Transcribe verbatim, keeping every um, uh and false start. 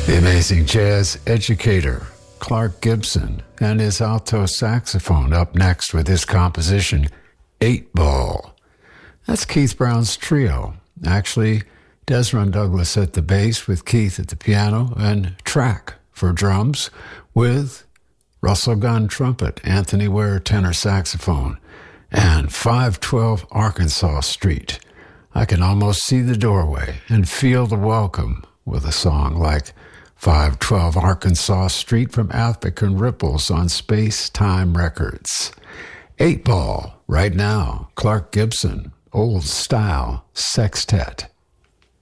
The amazing jazz educator, Clark Gibson, and his alto saxophone up next with his composition, Eight Ball. That's Keith Brown's trio. Actually, Desmond Douglas at the bass with Keith at the piano, and Track for drums with Russell Gunn trumpet, Anthony Ware tenor saxophone, and five twelve Arkansas Street. I can almost see the doorway and feel the welcome with a song like five twelve Arkansas Street from African Ripples on Space Time Records. Eight Ball, right now, Clark Gibson, Old Style Sextet.